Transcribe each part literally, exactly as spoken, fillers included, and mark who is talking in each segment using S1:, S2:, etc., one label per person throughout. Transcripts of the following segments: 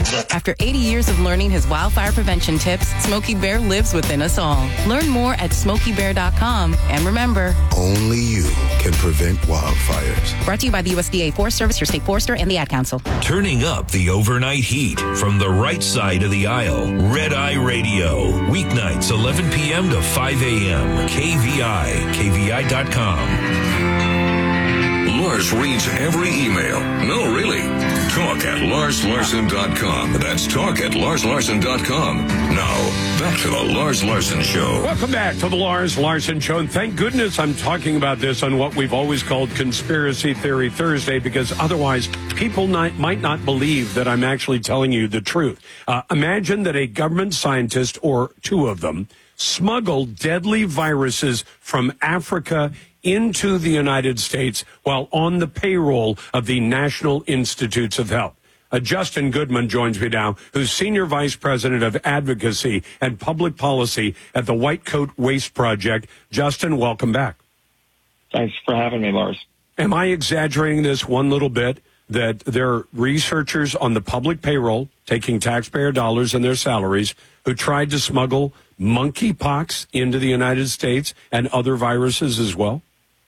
S1: After eighty years of learning his wildfire prevention tips, Smokey Bear lives within us all. Learn more at smokey bear dot com. And remember,
S2: only you can prevent wildfires.
S1: Brought to you by the U S D A Forest Service, your state forester, and the Ad Council.
S3: Turning up the overnight heat from the right side of the aisle. Red Eye Radio. Weeknights, eleven p.m. to five a.m. K V I, K V I dot com.
S4: Lars reads every email. No, really. Talk at lars larson dot com. That's talk at lars larson dot com. Now, back to the Lars Larson Show.
S5: Welcome back to the Lars Larson Show. And thank goodness I'm talking about this on what we've always called Conspiracy Theory Thursday, because otherwise people not, might not believe that I'm actually telling you the truth. Uh, imagine that a government scientist, or two of them, smuggled deadly viruses from Africa into the United States while on the payroll of the National Institutes of Health. Uh, Justin Goodman joins me now, who's Senior Vice President of Advocacy and Public Policy at the White Coat Waste Project. Justin, welcome back.
S6: Thanks for having me, Lars.
S5: Am I exaggerating this one little bit, that there are researchers on the public payroll taking taxpayer dollars and their salaries who tried to smuggle monkeypox into the United States and other viruses as well?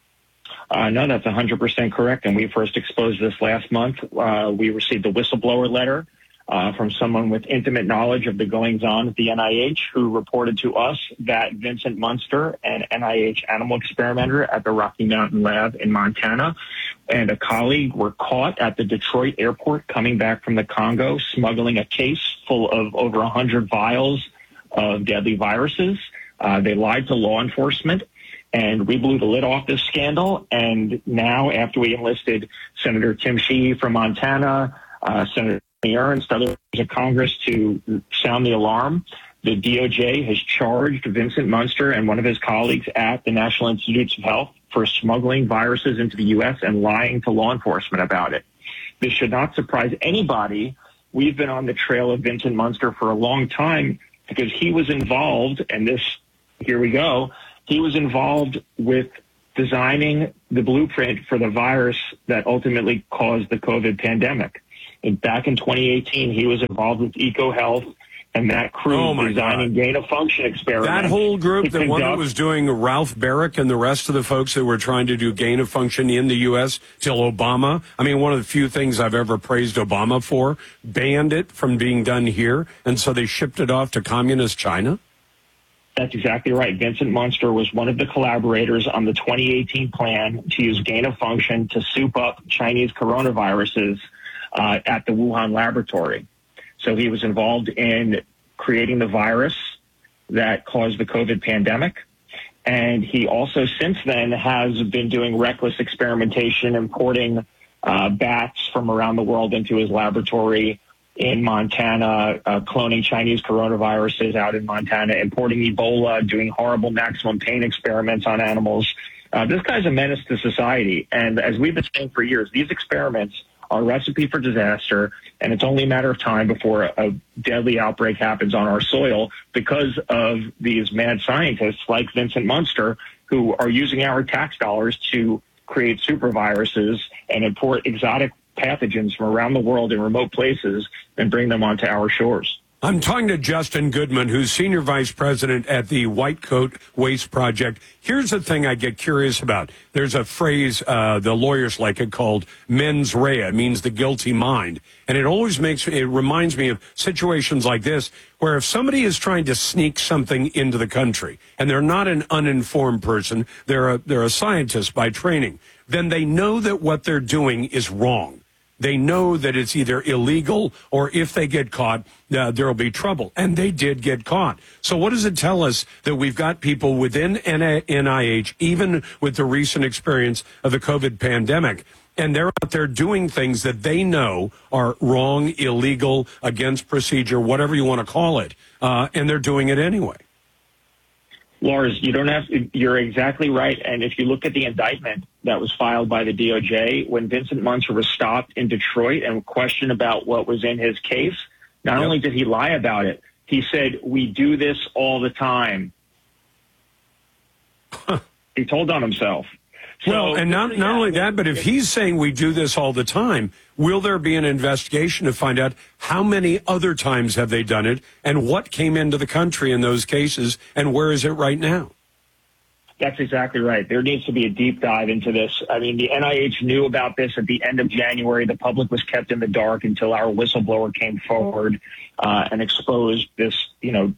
S6: Uh, no, that's one hundred percent correct. And we first exposed this last month. Uh, we received a whistleblower letter uh, from someone with intimate knowledge of the goings-on at the N I H, who reported to us that Vincent Munster, an N I H animal experimenter at the Rocky Mountain Lab in Montana, and a colleague were caught at the Detroit airport coming back from the Congo, smuggling a case full of over one hundred vials of deadly viruses. Uh, they lied to law enforcement, and we blew the lid off this scandal. And now, after we enlisted Senator Tim Sheehy from Montana, uh, Senator Ernst, others of Congress to sound the alarm, the D O J has charged Vincent Munster and one of his colleagues at the National Institutes of Health for smuggling viruses into the U S and lying to law enforcement about it. This should not surprise anybody. We've been on the trail of Vincent Munster for a long time because he was involved, and this, here we go, he was involved with designing the blueprint for the virus that ultimately caused the COVID pandemic. And back in twenty eighteen, he was involved with EcoHealth and that crew
S5: oh
S6: designing gain-of-function experiments.
S5: That whole group, the
S6: conduct-
S5: one that was doing Ralph Barrick and the rest of the folks that were trying to do gain-of-function in the U S till Obama, I mean, one of the few things I've ever praised Obama for, banned it from being done here, and so they shipped it off to communist China?
S6: That's exactly right. Vincent Munster was one of the collaborators on the twenty eighteen plan to use gain-of-function to soup up Chinese coronaviruses uh, at the Wuhan laboratory. So he was involved in creating the virus that caused the COVID pandemic. And he also since then has been doing reckless experimentation, importing uh, bats from around the world into his laboratory in Montana, uh, cloning Chinese coronaviruses out in Montana, importing Ebola, doing horrible maximum pain experiments on animals. Uh, this guy's a menace to society. And as we've been saying for years, these experiments are a recipe for disaster, and it's only a matter of time before a, a deadly outbreak happens on our soil because of these mad scientists like Vincent Munster, who are using our tax dollars to create super viruses and import exotic pathogens from around the world in remote places and bring them onto our shores.
S5: I'm talking to Justin Goodman, who's Senior Vice President at the White Coat Waste Project. Here's the thing I get curious about. There's a phrase, uh, the lawyers like it, called mens rea. It means the guilty mind. And it always makes, it reminds me of situations like this, where if somebody is trying to sneak something into the country, and they're not an uninformed person, they're a, they're a scientist by training, then they know that what they're doing is wrong. They know that it's either illegal or if they get caught, uh, there will be trouble. And they did get caught. So what does it tell us that we've got people within N I H, even with the recent experience of the COVID pandemic, and they're out there doing things that they know are wrong, illegal, against procedure, whatever you want to call it, uh, and they're doing it anyway?
S6: Lars, you don't have to, you're exactly right. And if you look at the indictment that was filed by the D O J, when Vincent Munster was stopped in Detroit and questioned about what was in his case, not yep. only did he lie about it, he said, "We do this all the time." He told on himself. So,
S5: well, and not, not only that, but if he's saying we do this all the time, will there be an investigation to find out how many other times have they done it and what came into the country in those cases and where is it right now?
S6: That's exactly right. There needs to be a deep dive into this. I mean, the N I H knew about this at the end of January. The public was kept in the dark until our whistleblower came forward uh, and exposed this, you know,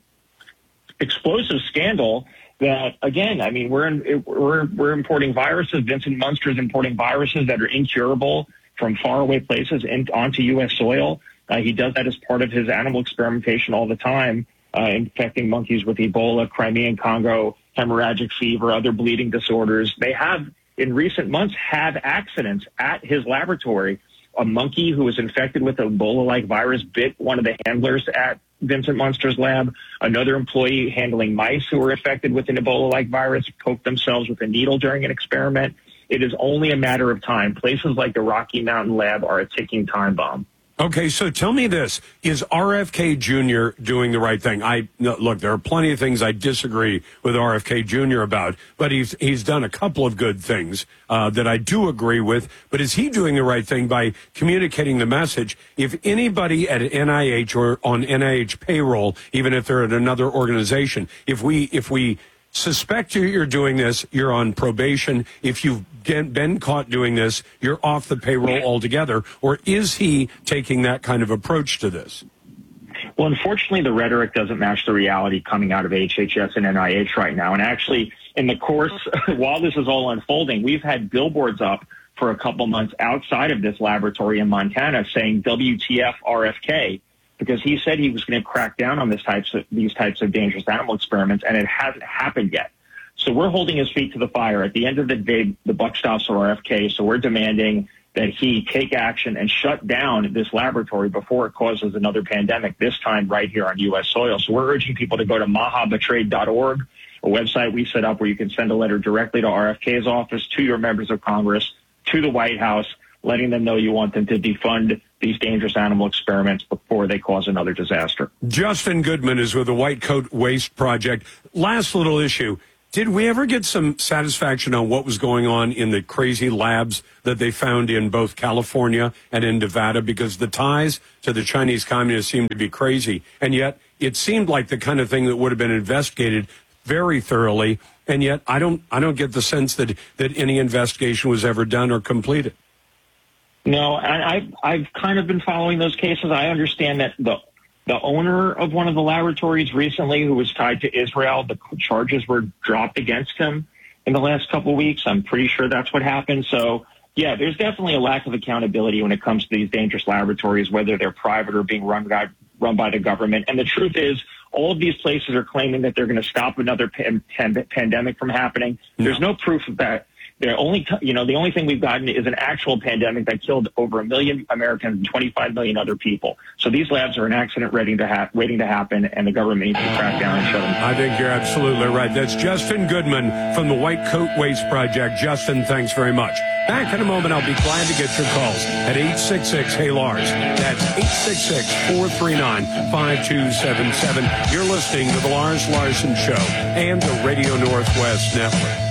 S6: explosive scandal that, again, I mean, we're in, we're we're importing viruses. Vincent Munster's importing viruses that are incurable from faraway places in, onto U S soil. Uh, he does that as part of his animal experimentation all the time, uh, infecting monkeys with Ebola, Crimean Congo, hemorrhagic fever, other bleeding disorders. They have, in recent months, had accidents at his laboratory. A monkey who was infected with Ebola-like virus bit one of the handlers at Vincent Munster's lab. Another employee handling mice who were infected with an Ebola-like virus poked themselves with a needle during an experiment. It is only a matter of time. Places like the Rocky Mountain lab are a ticking time bomb.
S5: Okay, so tell me this. Is R F K Junior doing the right thing? I no, look, there are plenty of things I disagree with R F K Junior about, but he's he's done a couple of good things uh, that I do agree with. But is he doing the right thing by communicating the message? If anybody at N I H or on N I H payroll, even if they're at another organization, if we if we suspect you you're doing this, you're on probation. If you've been caught doing this, you're off the payroll altogether. Or is he taking that kind of approach to this?
S6: Well, unfortunately, the rhetoric doesn't match the reality coming out of H H S and N I H right now. And actually, in the course, while this is all unfolding, we've had billboards up for a couple months outside of this laboratory in Montana saying W T F R F K, because he said he was going to crack down on this types of, these types of dangerous animal experiments, and it hasn't happened yet. So we're holding his feet to the fire. At the end of the day, the buck stops for R F K, so we're demanding that he take action and shut down this laboratory before it causes another pandemic, this time right here on U S soil. So we're urging people to go to maha betrayed dot org, a website we set up where you can send a letter directly to R F K's office, to your members of Congress, to the White House, letting them know you want them to defund these dangerous animal experiments before they cause another disaster.
S5: Justin Goodman is with the White Coat Waste Project. Last little issue. Did we ever get some satisfaction on what was going on in the crazy labs that they found in both California and in Nevada? Because the ties to the Chinese communists seem to be crazy. And yet it seemed like the kind of thing that would have been investigated very thoroughly. And yet I don't I don't get the sense that, that any investigation was ever done or completed.
S6: No, I, I've, I've kind of been following those cases. I understand that the the owner of one of the laboratories recently, who was tied to Israel, the charges were dropped against him in the last couple of weeks. I'm pretty sure that's what happened. So, yeah, there's definitely a lack of accountability when it comes to these dangerous laboratories, whether they're private or being run by, run by the government. And the truth is, all of these places are claiming that they're going to stop another pan- pan- pandemic from happening. No. There's no proof of that. The only, you know, the only thing we've gotten is an actual pandemic that killed over a million Americans and twenty-five million other people. So these labs are an accident waiting to, ha- waiting to happen, and the government needs to crack down and shut them down.
S5: I think you're absolutely right. That's Justin Goodman from the White Coat Waste Project. Justin, thanks very much. Back in a moment, I'll be glad to get your calls at eight six six, hey Lars. That's eight six six, four three nine, five two seven seven. You're listening to the Lars Larson Show and the Radio Northwest Network.